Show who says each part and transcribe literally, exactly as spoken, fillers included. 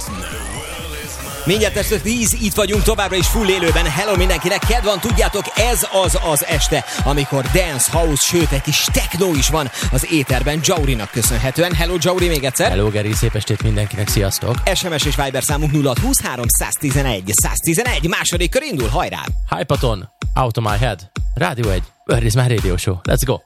Speaker 1: Mindjárt este tíz, itt vagyunk továbbra is full élőben. Hello mindenkinek, kedv van, tudjátok, ez az az este, amikor dance, house, sőt egy kis techno is van az éterben, Jaurinak köszönhetően. Hello Jauri még egyszer.
Speaker 2: Hello Geri, szép estét mindenkinek, sziasztok.
Speaker 1: es em es és Viber számunk nulla húszhárom száztizenegy száztizenegy, második kör indul, hajrá!
Speaker 2: Hypaton, Out of My Head, Rádió egy, Where is my radio show? Let's go!